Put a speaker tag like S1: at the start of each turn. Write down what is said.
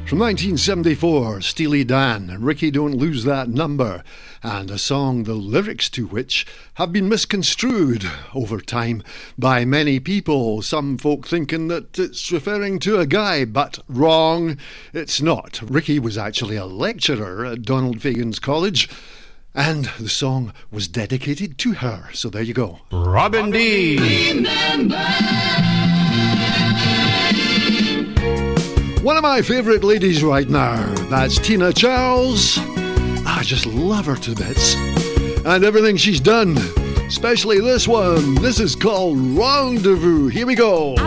S1: From 1974, Steely Dan, Ricky Don't Lose That Number, and a song the lyrics to which have been misconstrued over time by many people. Some folk thinking that it's referring to a guy, but wrong, it's not. Ricky was actually a lecturer at Donald Fagen's college, and the song was dedicated to her. So there you go.
S2: Robin D.
S3: Remember.
S1: One of my favourite ladies right now, that's Tina Charles. I just love her to bits. And everything she's done, especially this one. This is called Rendezvous. Here we go.